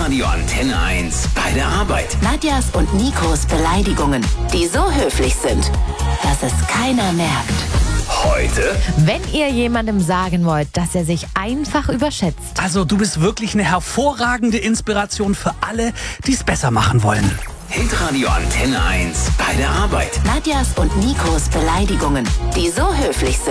Hitradio Antenne 1 bei der Arbeit. Nadjas und Nikos Beleidigungen, die so höflich sind, dass es keiner merkt. Heute, Wenn ihr jemandem sagen wollt, dass er sich einfach überschätzt. Also du bist wirklich eine hervorragende Inspiration für alle, die es besser machen wollen. Hitradio Antenne 1 bei der Arbeit. Nadjas und Nikos Beleidigungen, die so höflich sind,